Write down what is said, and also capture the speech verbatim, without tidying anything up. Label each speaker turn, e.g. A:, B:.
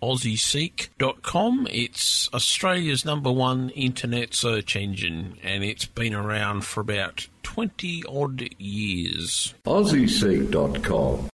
A: aussie seek dot com. It's Australia's number one internet search engine, and it's been around for about twenty odd years.
B: aussie seek dot com.